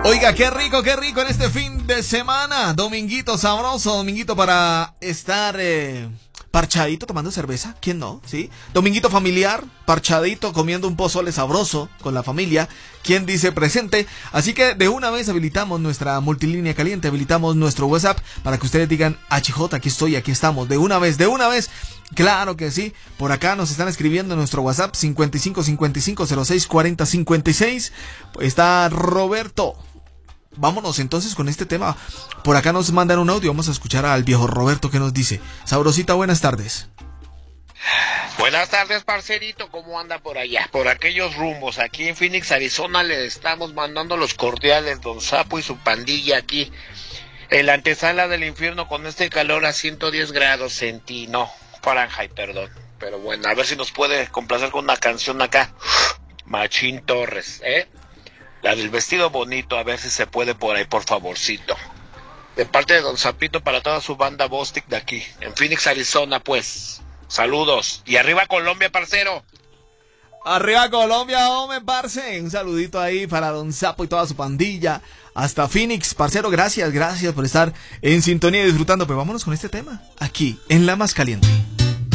Oiga, qué rico en este fin de semana. Dominguito sabroso, dominguito para estar parchadito tomando cerveza. ¿Quién no? ¿Sí? Dominguito familiar, parchadito comiendo un pozole sabroso con la familia. ¿Quién dice presente? Así que de una vez habilitamos nuestra multilínea caliente, habilitamos nuestro WhatsApp para que ustedes digan, HJ, aquí estoy, aquí estamos. De una vez. Claro que sí. Por acá nos están escribiendo en nuestro WhatsApp 5555064056. Está Roberto. Vámonos entonces con este tema. Por acá nos mandan un audio. Vamos a escuchar al viejo Roberto que nos dice. Sabrosita, buenas tardes. Buenas tardes, parcerito. ¿Cómo anda por allá? Por aquellos rumbos. Aquí en Phoenix, Arizona, le estamos mandando los cordiales, Don Sapo y su pandilla aquí. En la antesala del infierno con este calor a 110 grados Fahrenheit, perdón. Pero bueno, a ver si nos puede complacer con una canción acá. Machín Torres, La del vestido bonito, a ver si se puede por ahí, por favorcito. De parte de Don Zapito para toda su banda Bostic de aquí, en Phoenix, Arizona, pues. Saludos. Y arriba Colombia, parcero. Arriba Colombia, hombre, parce. Un saludito ahí para Don Sapo y toda su pandilla. Hasta Phoenix, parcero, gracias por estar en sintonía y disfrutando. Pero vámonos con este tema, aquí, en La Más Caliente.